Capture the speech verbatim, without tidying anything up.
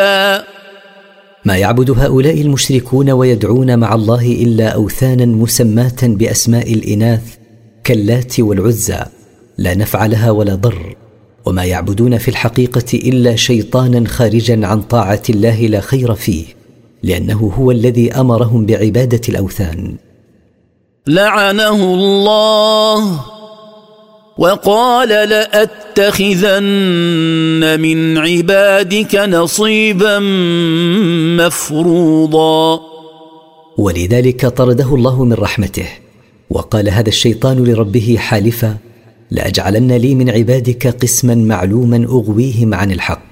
ما يعبد هؤلاء المشركون ويدعون مع الله إلا أوثانا مسماة بأسماء الإناث كاللات والعزى لا نفع لها ولا ضر، وما يعبدون في الحقيقة إلا شيطانا خارجا عن طاعة الله لا خير فيه، لأنه هو الذي أمرهم بعبادة الأوثان. لعنه الله وقال لأتخذن من عبادك نصيبا مفروضا. ولذلك طرده الله من رحمته، وقال هذا الشيطان لربه حالفا: لأجعلن لي من عبادك قسما معلوما أغويهم عن الحق.